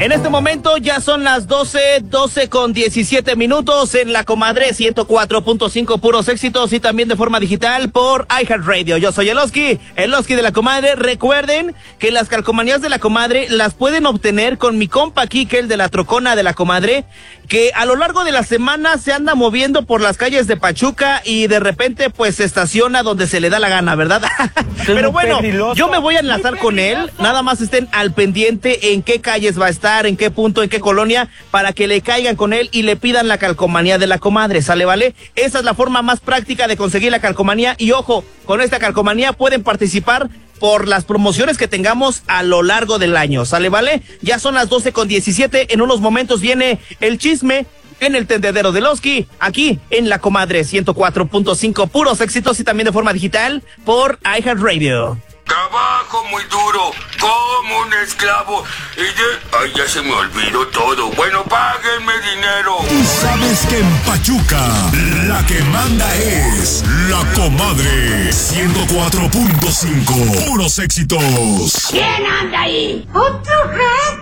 En este momento ya son las 12 con 17 minutos en La Comadre 104.5 puros éxitos y también de forma digital por iHeartRadio. Yo soy el Oski de La Comadre. Recuerden que las calcomanías de La Comadre las pueden obtener con mi compa Kike, el de la trocona de La Comadre, que a lo largo de la semana se anda moviendo por las calles de Pachuca y de repente pues se estaciona donde se le da la gana, ¿verdad? Pero bueno, yo me voy a enlazar con él, nada más estén al pendiente en qué calles va a estar, en qué punto, en qué colonia, para que le caigan con él y le pidan la calcomanía de La Comadre, ¿sale, vale? Esa es la forma más práctica de conseguir la calcomanía y ojo, con esta calcomanía pueden participar por las promociones que tengamos a lo largo del año, ¿sale, vale? Ya son las 12 con 17, en unos momentos viene el chisme en el tendedero del Oski, aquí en La Comadre 104.5 puros éxitos y también de forma digital por iHeartRadio. Trabajo muy duro, como un esclavo, Ay, ya se me olvidó todo. Bueno, páguenme dinero. Tú sabes que en Pachuca, la que manda es La Comadre 104.5 puros éxitos. ¿Quién anda ahí? ¿Otro